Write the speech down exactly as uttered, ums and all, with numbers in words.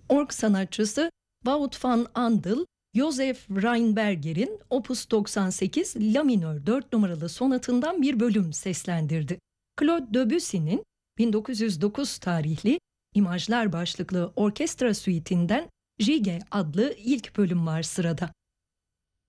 Org sanatçısı Wout van Andel, Josef Rheinberger'in Opus doksan sekiz La minör dört numaralı sonatından bir bölüm seslendirdi. Claude Debussy'nin bin dokuz yüz dokuz tarihli İmajlar başlıklı orkestra suitinden Jige adlı ilk bölüm var sırada.